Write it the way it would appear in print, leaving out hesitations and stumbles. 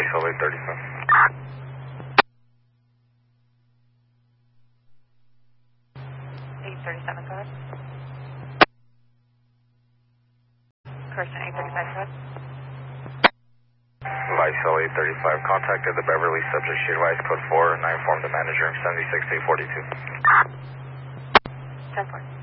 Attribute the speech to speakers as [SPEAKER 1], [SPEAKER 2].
[SPEAKER 1] Lysol 835.
[SPEAKER 2] 837, go ahead. Person 835, go ahead.
[SPEAKER 1] Lysol 835 contacted the Beverly subject. She advised code 4 and I informed the manager 76 842.
[SPEAKER 2] 10-4.